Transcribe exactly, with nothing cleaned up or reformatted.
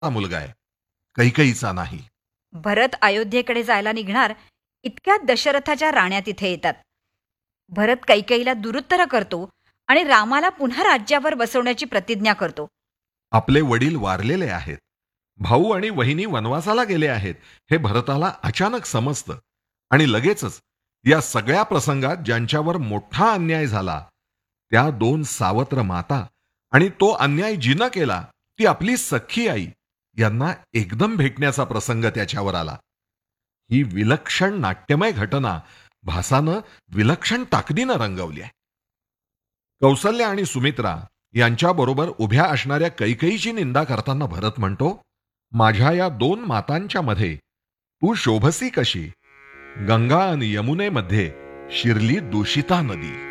मुलगा आहे, कैकेयीचा नाही. भरत अयोध्येकडे जायला निघणार इतक्यात दशरथाच्या राण्या तिथे येतात. भरत कैकेयीला दुरुत्तर करतो आणि रामाला पुन्हा राज्यावर बसवण्याची प्रतिज्ञा करतो. आपले वडील वारलेले आहेत, भाऊ आणि वहिनी वनवासाला गेले आहेत, हे भरताला अचानक समजतं आणि लगेचच या सगळ्या प्रसंगात ज्यांच्यावर मोठा अन्याय झाला त्या दोन सावत्र माता आणि तो अन्याय जिनं केला ती आपली सख्खी आई यांना एकदम भेटण्याचा प्रसंग त्याच्यावर आला. ही विलक्षण नाट्यमय घटना भासानं विलक्षण ताकदीनं रंगवली आहे. कौसल्य आणि सुमित्रा यांच्याबरोबर उभ्या असणाऱ्या कैकेयीची निंदा करताना भरत म्हणतो, माझ्या या दोन मातांच्या मध्ये तू शोभसी कशी, गंगा आणि यमुनेमध्ये शिरली दूषिता नदी.